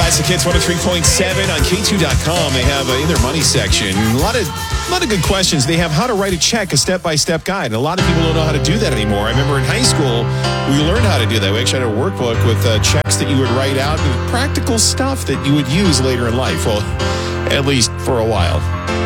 Classic Hits 103.7 on K2.com. They have in their money section a lot of good questions. They have how to write a check, a step-by-step guide. And a lot of people don't know how to do that anymore. I remember in high school, we learned how to do that. We actually had a workbook with checks that you would write out and practical stuff that you would use later in life. Well, at least for a while.